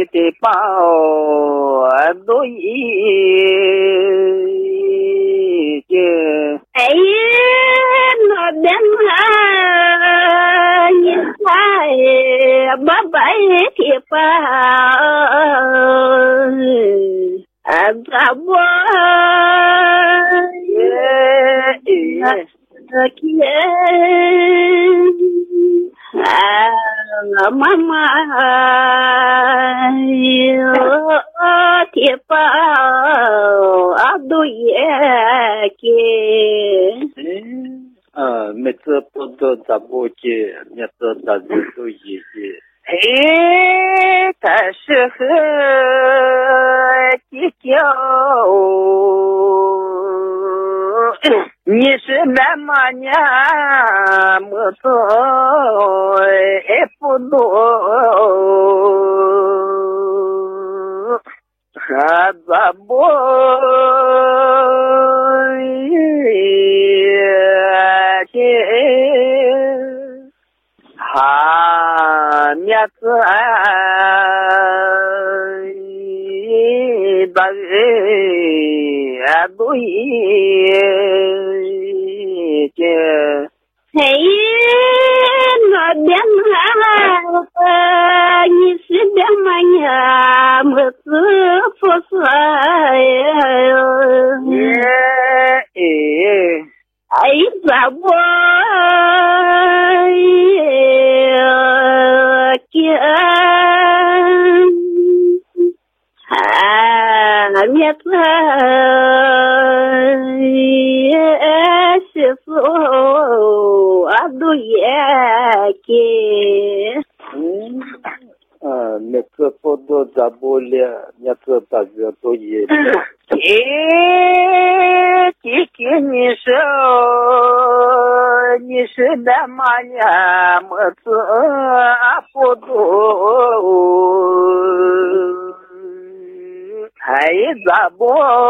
的包都已经， 哎呀，那边啊，你猜，爸爸的包，咋不？妈妈哟，铁包都也给。 每次不都咋不接，每次咋子都一接。 哎，他是和计较。 你是那么年没错，不多，还咋不？哈，面子大人都已经。 嘿，那边啊，你是边嘛呀？么子不是哎，咋不？面子是说都也给。 每次不都咋不了？每次大家都也。 姐姐，你是那么呀？么子不多。 还咋不？